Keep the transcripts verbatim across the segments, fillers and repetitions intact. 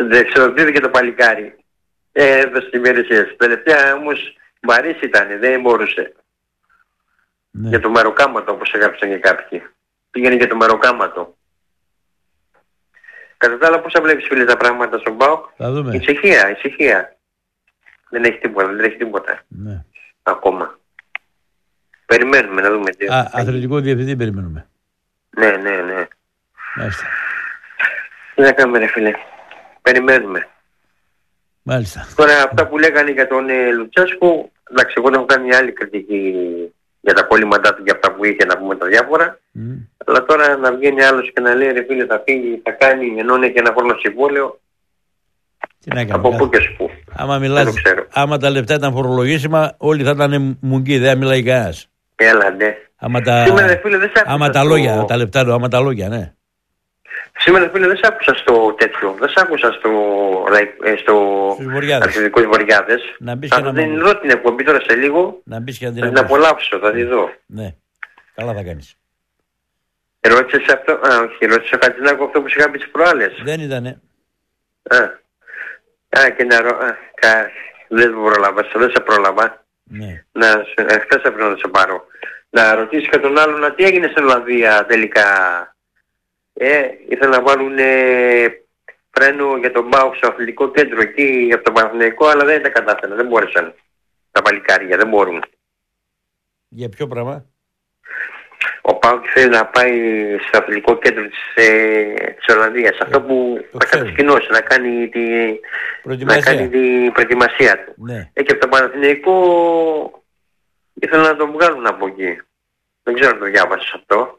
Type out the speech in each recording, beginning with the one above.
Εξοδοτήθηκε το παλικάρι. Ε, έδωσε την υπηρεσία. Τελευταία όμως βαρύς ήταν, δεν μπορούσε. Ναι. Για το μεροκάματο όπως έγραψαν και κάποιοι. Πήγαινε για το μεροκάματο. Κατά τα άλλα πώς θα βλέπεις φίλε τα πράγματα στον ΠΑΟΚ? Ησυχία, ησυχία. Δεν έχει τίποτα, δεν έχει τίποτα. Ναι. Ακόμα. Περιμένουμε να δούμε τι. Α, αθλητικό διευθυντή περιμένουμε. Ναι, ναι, ναι. Μάλιστα. Τι να κάνουμε ρε φίλε. Περιμένουμε. Μάλιστα. Τώρα αυτά που λέγανε για τον ε, Λουτσέσκου, εντάξει, εγώ δεν έχω κάνει μια άλλη κριτική για τα κόλληματά του, για αυτά που είχε να πούμε τα διάφορα. Mm. Αλλά τώρα να βγαίνει άλλος και να λέει ρε φίλε θα φύγει, θα κάνει, ενώ έχει ένα χρόνο συμβόλαιο. Τι να από πού και σπου. Άμα μιλάς, άμα τα λεπτά ήταν φορολογήσιμα, όλοι θα ήταν μουγκοί, δεν μιλάει κανένας. Έλα, ναι. Άμα τα, Σήμερα, φίλε, δεν άμα τα λόγια, στο... τα λεπτά, άμα τα λόγια, ναι. Σήμερα, φίλε, δεν σ' άκουσα στο τέτοιο, δεν σ' άκουσα στο, στο Αρχιδικούς Βοριάδες. Να μπεις θα και να την δω την εκπομπή τώρα σε λίγο, να μπεις και να την, θα την απολαύσω, θα τη δω. Ναι, καλά θα κάνεις. Ρώτησες αυτό, α, όχι, ρώτησε ο Χατζηνάκου αυτό που σου είχα πει τις προάλλες. Δεν ήτανε. Α, α και να ρω... Α, κα... δεν πρόλαβα, δεν σε πρόλαβα. Ναι. Να, χθες έπρεπε να σε πάρω. Να ρωτήσεις και τον άλλον, τι έγινε στην Ολλανδία τελικά. Ε, ήθελα να βάλουν ε, φρένο για τον ΠΑΟΚ στο αθλητικό κέντρο εκεί από το Παναθηναϊκό, αλλά δεν τα κατάφεραν, δεν μπόρεσαν. Τα παλικάρια δεν μπορούν. Για ποιο πράγμα? Ο ΠΑΟΚ θέλει να πάει στο αθλητικό κέντρο της, ε, της Ολλανδίας. Ε, αυτό που θα κατασκηνώσει, να κάνει, τη, να κάνει την προετοιμασία του. Ναι. Ε, και από το Παναθηναϊκό ήθελα να τον βγάλουν από εκεί. Δεν ξέρω αν το διάβασες αυτό.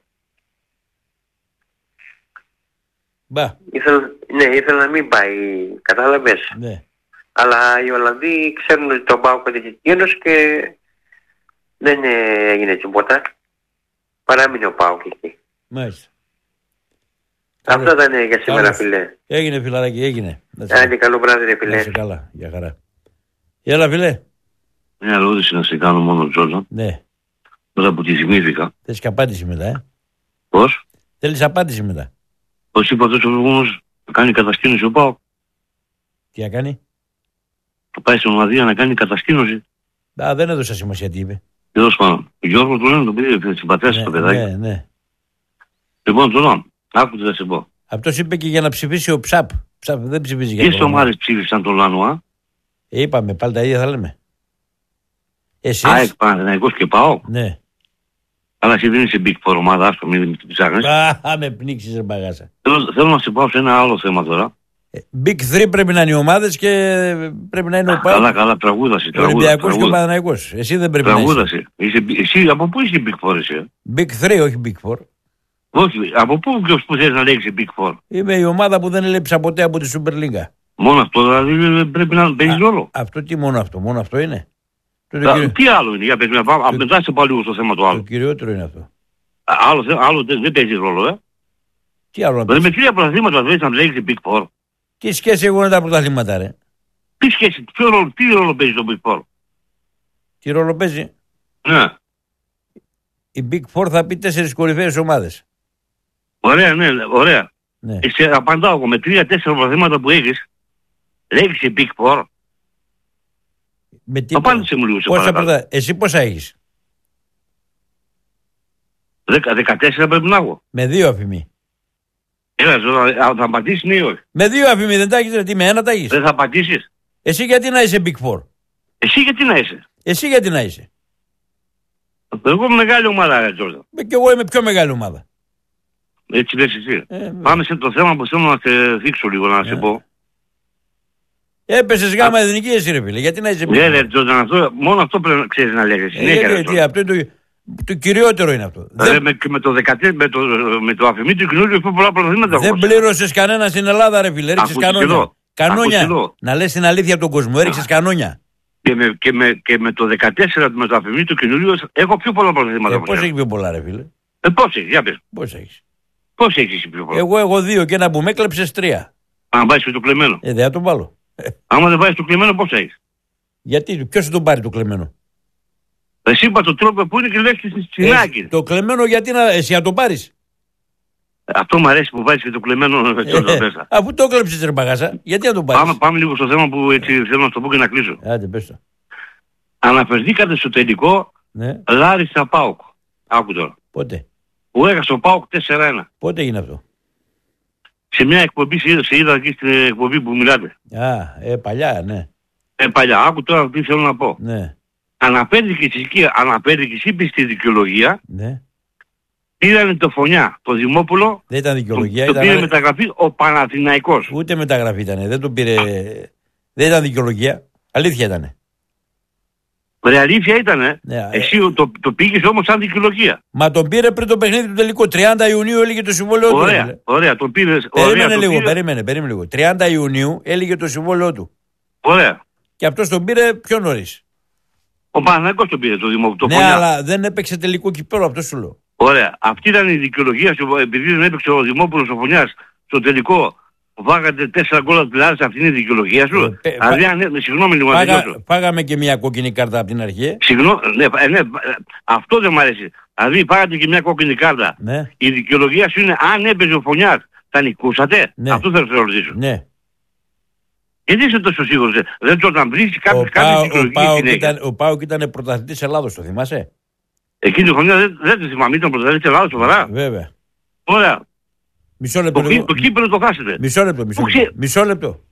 Μπα. Ήθελα, ναι, ήθελα να μην πάει, κατάλαβες. Ναι. Αλλά οι Ολλανδοί ξέρουν ότι τον ΠΑΟΚ είναι εκείνος και δεν έγινε τίποτα. Παράμεινε ο ΠΑΟΚ εκεί. Μάλιστα. Αυτό ήταν για σήμερα, φίλε. Έγινε φιλαράκι, έγινε. Άντε, καλό βράδυ, ρε φίλε. Να σε καλά, για χαρά. Έλα, φίλε. Μια ερώτηση να σε κάνω μόνο, Τζόρτζον. Ναι. Τώρα που τη θυμήθηκα. Θέλεις και απάντηση μετά, ε. Πώς? Θέλεις απάντηση μετά. Πώς είπα τόσο προηγούμενος να κάνει κατασκήνωση ο ΠΑΟΚ. Τι να κάνει? Θα πάει στην Ολλανδία να κάνει κατασκήνωση. Α, δεν έδωσα σημασία τι είπε. Τέλος πάντων. Ο Γιώργο του λένε τον παιδί, συμπατρέσει ναι, το παιδάκι. Ναι, ναι. Λοιπόν, τώρα, άκου τι θα σε πω. Αυτός είπε και για να ψηφίσει ο Ψαπ. Ψαπ δεν ψηφίζει για Ποιες ομάδες ψήφισαν τον Λάνουα? Ε, είπαμε, πάλι τα ίδια θα λέμε. Εσείς. ΑΕΚ, Παναθηναϊκός και ΠΑΟΚ. Ναι. Αλλά εσύ δεν είσαι Big Four ομάδα, άστο μην την ψάχνεις. Α, με πνίξεις ρε μπαγάσα. Θέλω, θέλω να σε πάω σε ένα άλλο θέμα τώρα. Big Three πρέπει να είναι οι ομάδες και πρέπει να είναι ο ΠΑΟΚ. Καλά, καλά, τραγούδαση. Ο Ολυμπιακός και ο Παναθηναϊκός. Εσύ δεν πρέπει τραγούδαση. να είσαι. Είσαι. Εσύ από πού είσαι Big Four εσύ? Big Three, όχι Big Four. Όχι, από πού και που θες να λέξεις Big Four? Είμαι η ομάδα που δεν έλειψα ποτέ από τη Super League. Μόνο αυτό δηλαδή πρέπει να παίζει ρόλο. Αυτό τι μόνο αυτό, μόνο αυτό είναι. Τα, κύριο... Τι άλλο είναι, για παιδιά, πάμε, το... μετά σε πάλι λίγο στο θέμα του άλλου. Το κυριότερο είναι αυτό. Άλλο, άλλο δεν, δεν παίζει ρόλο, ε. Τι άλλο να παίζει? Με τρία πρωταθλήματα δεν θα λέγεις Big Four. Τι σχέση έχουν τα πρωταθλήματα, ρε? Τι σχέση, ποιο ρόλο, τι ρόλο παίζει το Big Four? Τι ρόλο παίζει? Ναι. Η Big Four θα πει τέσσερις κορυφαίες ομάδες. Ωραία, ναι, ωραία. Ναι. Εσύ απαντάω εγώ με τρία-τέσσερα πρωταθλήματα που έχεις, λέγεις Big Four. Με τι... Απάντησε μου λίγο σε πόσα παρακαλώ. Πρωτα... Εσύ πόσα έχεις? Δεκα, δεκατέσσερα πρέπει να έχω. Με δύο αφημί. Έλα, θα απαντήσεις ναι ή όχι? Με δύο αφημί δεν τα έχεις, γιατί με ένα τα έχεις. Δεν θα απαντήσεις. Εσύ γιατί να είσαι Big Four? Εσύ γιατί να είσαι? Εσύ γιατί να είσαι? Εγώ είμαι μεγάλη ομάδα, ρε Τζόρτζον. Και εγώ είμαι πιο μεγάλη ομάδα. Έτσι λες εσύ. Ε, Πάμε σε το θέμα που θέλω να σε δείξω λίγο, να ε. σε πω. Έπεσες γάμα εθνική εσύ ρε φίλε, γιατί να είσαι Big Four? Ναι ρε Τζόρτζον, αυτό, μόνο αυτό πρέπει να ξέρεις να λέγεις. Ε, γιατί, τι, αυτό είναι το, το κυριότερο είναι αυτό. Ρε, δεν... με, με το δεκατέσσερα, με το, με το αφημί του κοινού πιο πολλά προβλήματα. Δεν πλήρωσες κανένα στην Ελλάδα ρε φίλε, έριξες κανόνια. Κανόνια, να λες την αλήθεια από τον κόσμο, έριξες κανόνια. Και με, και, με, και με το δεκατέσσερα με το αφημί του καινούριου έχω πιο πολλά προβλήματα. Ε, πώς έχεις πιο πολλά ρε φίλε? Ε, πώς έχεις, για πες. Πώς έχεις? Πώς έχεις πιο πολλά? Εγώ έχω δύο και ένα που με έκλεψες τρία. Αν βάζεις το κλεμμένο. Ε, δεν θα τον βάλω. Άμα δεν βάζεις το κλεμμένο πώς έχεις? Γιατί, ποιος θα τον πάρει το κλεμμένο? Εσύ είπα το τρόπο που είναι και λες στην άκρη. Το κλεμμένο γιατί να, εσύ να το πάρεις? Αυτό μου αρέσει που βάζει και το κλεμμένο ε, μέσα. Αφού το έκλεψες ρε Παγάσα, γιατί να το πάρεις. Πάμε, πάμε λίγο στο θέμα που έτσι θέλω να στο πω και να κλείσω. Άντε, πες το. Αναφερθήκατε στο τελικό ναι. Λάρισα ΠΑΟΚ. Άκου τώρα. Πότε. Που έχασε ο ΠΑΟΚ τέσσερα ένα. Πότε έγινε αυτό. Σε μια εκπομπή, σε είδα, σε είδα εκεί στην εκπομπή που μιλάτε. Α, ε, παλιά, ναι. Ε, παλιά. Άκου τώρα τι θέλω να πω. Ναι. Αναπέδικες είπε στη δικαιολογία. Ναι. Πήρανε το Φωνιά, το Δημόπουλο. Δεν ήταν δικαιολογία. Το, ήταν... το πήρε μεταγραφή ο Παναθηναϊκός. Ούτε μεταγραφή ήταν. Δεν τον πήρε. Δεν ήταν δικαιολογία. Αλήθεια ήταν. Ρε αλήθεια ήτανε. Ναι, Εσύ ε... το, το πήγες όμως σαν δικαιολογία. Μα τον πήρε πριν το παιχνίδι του τελικού. τριάντα Ιουνίου έλεγε το συμβόλαιό του. Ωραία, ωραία, τον πήρες. Περίμενε ωραία, λίγο, πήρε... περίμενε, περίμενε λίγο. τριάντα Ιουνίου έλεγε το συμβόλαιό του. Ωραία. Και αυτός τον πήρε πιο νωρίς. Ο Παναθηναϊκός τον πήρε το Δημόπουλο. Ναι, Φωνιά. Αλλά δεν έπαιξε τελικό κυπέλλο, αυτό σου λέω. Ωραία. Αυτή ήταν η δικαιολογία σου, επειδή δεν έπαιξε ο Δημόπουλος ο Φωνιάς στο τελικό. Φάγατε τέσσερα γκολ από την Λάρισα, αυτή είναι η δικαιολογία σου. Ε, δηλαδή, πα... αν, συγγνώμη λίγο, Πάγα, Πάγαμε και μια κόκκινη κάρτα από την αρχή. Συγγνώμη, ναι, ναι, αυτό δεν μου αρέσει. Δηλαδή, πάγατε και μια κόκκινη κάρτα. Ναι. Η δικαιολογία σου είναι αν έπαιζε ο Φωνιάς, θα νικούσατε. Ναι. Αυτό θέλω να ρωτήσω. Ναι. Γιατί είσαι τόσο σίγουρος, δεν το να βρεις κάποιες δικαιολογίες συνέχεια. Ο Πάοκ ήταν πρωταθλητής Ελλάδος, το θυμάσαι. Εκείνη τη χρονιά δεν, δεν τη θυμάμαι, ήταν πρωταθλητής Ελλάδος, σοβαρά. Βέβαια. Ωραία. Μισό λεπτό. Το, το κύπελλο το χάσετε. Μισό λεπτό, μισό λεπτό. Μισό λεπτό.